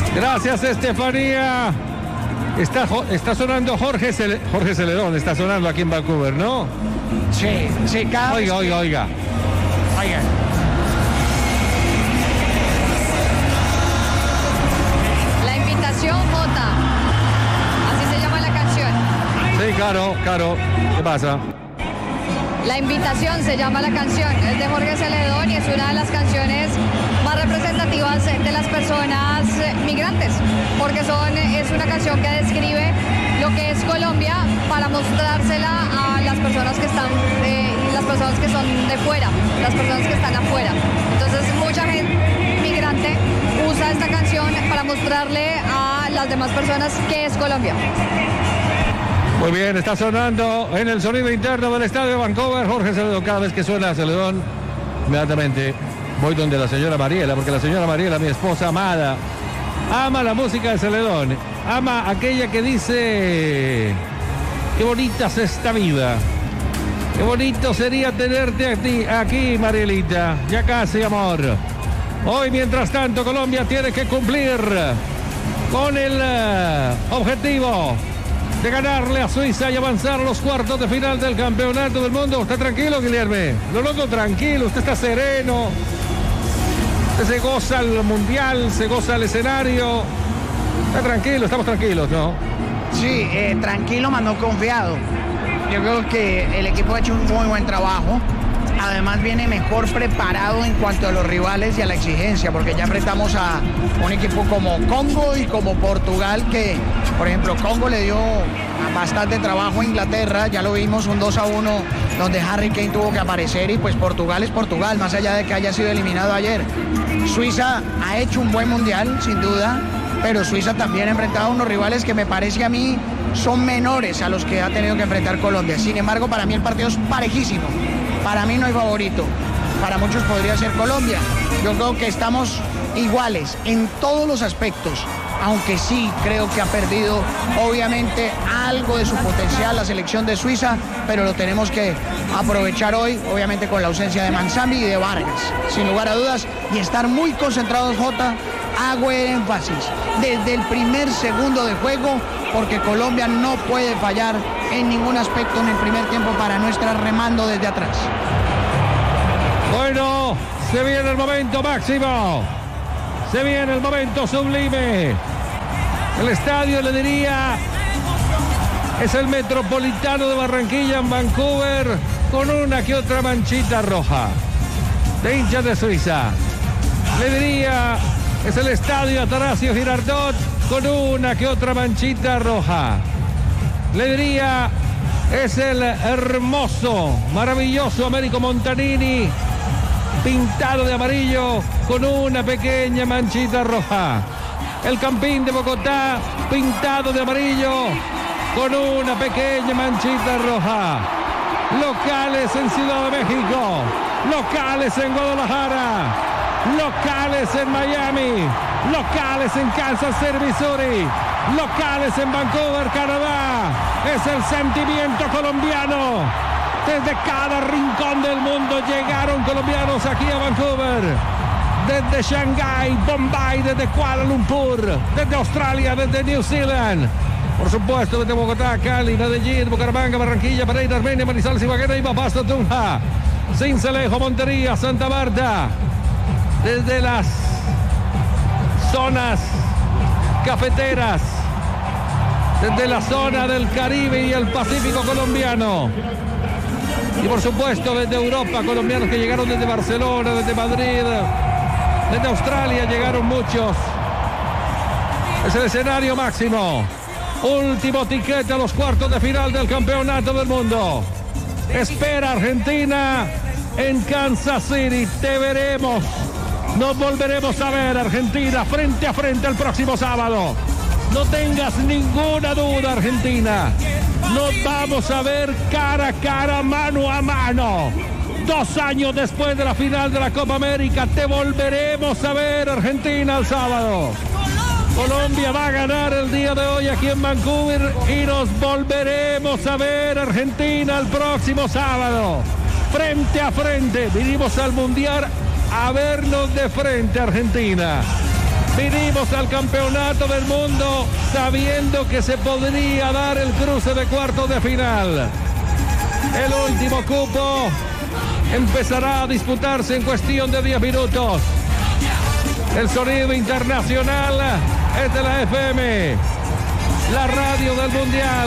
Gracias, Estefanía. Está sonando Jorge Celedón, está sonando aquí en Vancouver, ¿no? Sí, cada vez. Oiga. Oiga. La invitación J. Así se llama la canción. Sí, claro. ¿Qué pasa? La invitación se llama la canción. Es de Jorge Celedón y es una de las canciones más representativas de las personas migrantes, porque es una canción que describe lo que es Colombia para mostrársela a las personas que están, las personas que son de fuera, las personas que están afuera. Entonces mucha gente migrante usa esta canción para mostrarle a las demás personas qué es Colombia. Muy bien, está sonando en el sonido interno del estadio de Vancouver Jorge Celedón. Cada vez que suena Celedón, inmediatamente voy donde la señora Mariela, porque la señora Mariela, mi esposa amada, ama la música de Celedón, ama aquella que dice: qué bonita es esta vida, qué bonito sería tenerte aquí, Marielita, ya casi, amor. Hoy, mientras tanto, Colombia tiene que cumplir con el objetivo de ganarle a Suiza y avanzar a los cuartos de final del campeonato del mundo. ¿Está tranquilo, Guilherme? Lo noto tranquilo, usted está sereno. Usted se goza el mundial, se goza el escenario. Está tranquilo, estamos tranquilos, ¿no? Sí, tranquilo, más no confiado. Yo creo que el equipo ha hecho un muy buen trabajo. Además viene mejor preparado en cuanto a los rivales y a la exigencia, porque ya enfrentamos a un equipo como Congo y como Portugal, que, por ejemplo, Congo le dio bastante trabajo a Inglaterra, ya lo vimos, un 2-1, donde Harry Kane tuvo que aparecer, y pues Portugal es Portugal, más allá de que haya sido eliminado ayer. Suiza ha hecho un buen mundial, sin duda, pero Suiza también ha enfrentado a unos rivales que me parece a mí son menores a los que ha tenido que enfrentar Colombia. Sin embargo, para mí el partido es parejísimo. Para mí no hay favorito, para muchos podría ser Colombia. Yo creo que estamos iguales en todos los aspectos, aunque sí creo que ha perdido obviamente algo de su potencial la selección de Suiza, pero lo tenemos que aprovechar hoy, obviamente con la ausencia de Manzambi y de Vargas, sin lugar a dudas, y estar muy concentrados, Jota. Hago el énfasis desde el primer segundo de juego, porque Colombia no puede fallar en ningún aspecto en el primer tiempo para no estar remando desde atrás. Bueno, se viene el momento máximo, se viene el momento sublime. El estadio, le diría, es el Metropolitano de Barranquilla en Vancouver, con una que otra manchita roja de hinchas de Suiza. Le diría, es el estadio Atanasio Girardot, con una que otra manchita roja. Le diría, es el hermoso, maravilloso Américo Montanini, pintado de amarillo, con una pequeña manchita roja. El Campín de Bogotá, pintado de amarillo, con una pequeña manchita roja. Locales en Ciudad de México, locales en Guadalajara, locales en Miami, locales en Kansas City, Missouri, locales en Vancouver, Canadá. Es el sentimiento colombiano. Desde cada rincón del mundo llegaron colombianos aquí a Vancouver. Desde Shanghái, Bombay, desde Kuala Lumpur, desde Australia, desde New Zealand. Por supuesto, desde Bogotá, Cali, Medellín, Bucaramanga, Barranquilla, Pereira, Armenia, Manizales, Ibagué, Pasto, Tunja, Sincelejo, Montería, Santa Marta. Desde las zonas cafeteras, desde la zona del Caribe y el Pacífico colombiano. Y por supuesto desde Europa, colombianos que llegaron desde Barcelona, desde Madrid, desde Australia llegaron muchos. Es el escenario máximo. Último tiquete a los cuartos de final del campeonato del mundo. Espera Argentina en Kansas City. Te veremos. Nos volveremos a ver, Argentina, frente a frente el próximo sábado. No tengas ninguna duda, Argentina. Nos vamos a ver cara a cara, mano a mano. 2 años después de la final de la Copa América, te volveremos a ver, Argentina, el sábado. Colombia va a ganar el día de hoy aquí en Vancouver y nos volveremos a ver, Argentina, el próximo sábado. Frente a frente, vinimos al Mundial a vernos de frente, Argentina. Vinimos al campeonato del mundo sabiendo que se podría dar el cruce de cuartos de final. El último cupo empezará a disputarse en cuestión de 10 minutos. El sonido internacional es de la FM, la radio del Mundial.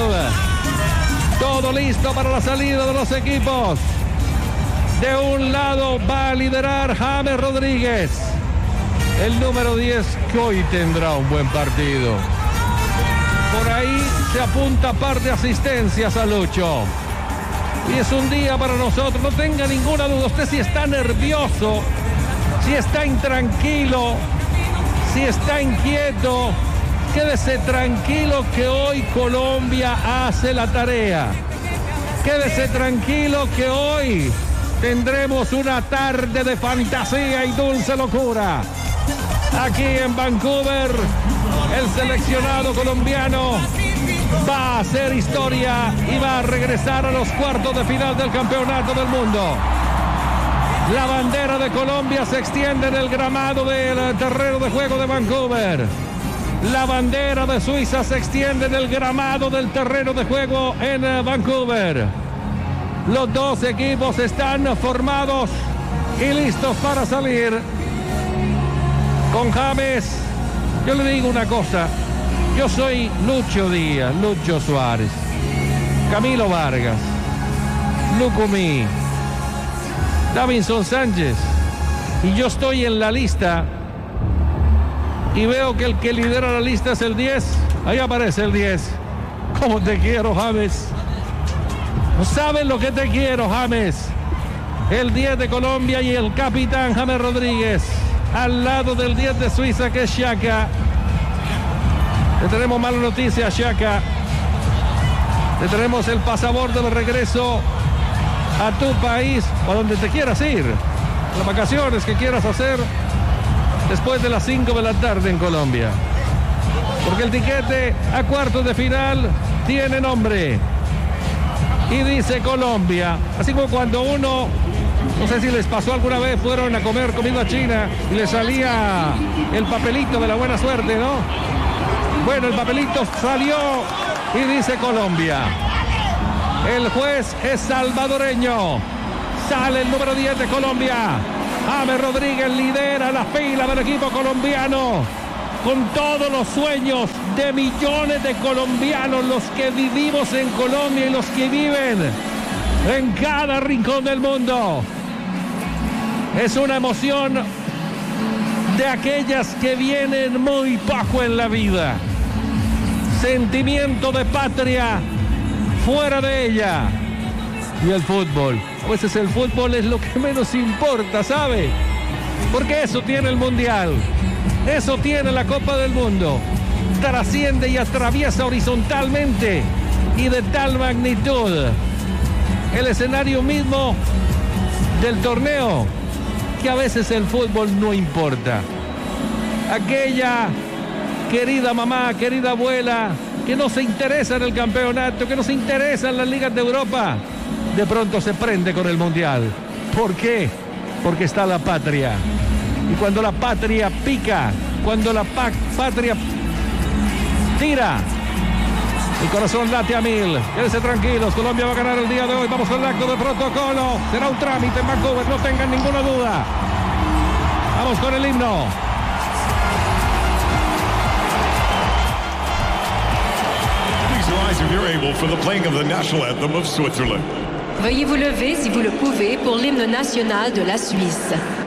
Todo listo para la salida de los equipos. De un lado va a liderar James Rodríguez, el número 10, que hoy tendrá un buen partido. Por ahí se apunta par de asistencias a Lucho. Y es un día para nosotros, no tenga ninguna duda. Usted si está nervioso, si está intranquilo, si está inquieto, quédese tranquilo que hoy Colombia hace la tarea. Quédese tranquilo que hoy tendremos una tarde de fantasía y dulce locura. Aquí en Vancouver, el seleccionado colombiano va a hacer historia y va a regresar a los cuartos de final del campeonato del mundo. La bandera de Colombia se extiende en el gramado del terreno de juego de Vancouver. La bandera de Suiza se extiende en el gramado del terreno de juego en Vancouver. Los dos equipos están formados y listos para salir. Con James, yo le digo una cosa. Yo soy Lucho Díaz, Lucho Suárez, Camilo Vargas, Lucumí, Davinson Sánchez. Y yo estoy en la lista y veo que el que lidera la lista es el 10. Ahí aparece el 10. ¿Cómo te quiero, James? ¿No saben lo que te quiero, James? El 10 de Colombia y el capitán James Rodríguez, al lado del 10 de Suiza, que es Xhaka. Le tenemos mala noticia a Xhaka. Le tenemos el pasaporte de regreso a tu país, o a donde te quieras ir. Las vacaciones que quieras hacer después de las 5 de la tarde en Colombia. Porque el tiquete a cuartos de final tiene nombre y dice Colombia. Así como cuando uno, no sé si les pasó alguna vez, fueron a comer comida china y les salía el papelito de la buena suerte, ¿no? Bueno, el papelito salió y dice Colombia. El juez es salvadoreño. Sale el número 10 de Colombia. James Rodríguez lidera la fila del equipo colombiano, con todos los sueños de millones de colombianos, los que vivimos en Colombia y los que viven en cada rincón del mundo. Es una emoción de aquellas que vienen muy poco en la vida. Sentimiento de patria fuera de ella. Y el fútbol. A veces el fútbol es lo que menos importa, ¿sabe? Porque eso tiene el Mundial. Eso tiene la Copa del Mundo. Trasciende y atraviesa horizontalmente y de tal magnitud el escenario mismo del torneo, que a veces el fútbol no importa. Aquella querida mamá, querida abuela, que no se interesa en el campeonato, que no se interesa en las ligas de Europa, de pronto se prende con el Mundial. ¿Por qué? Porque está la patria. Y cuando la patria pica, cuando la patria tira, el corazón late a 1000. Quédense tranquilos, Colombia va a ganar el día de hoy. Vamos al acto de protocolo. Será un trámite en Vancouver, no tengan ninguna duda. Vamos con el himno. Please rise if you're able for the playing of the national anthem of Switzerland. Veuillez vous lever si vous le pouvez pour l'hymne national de la Suisse.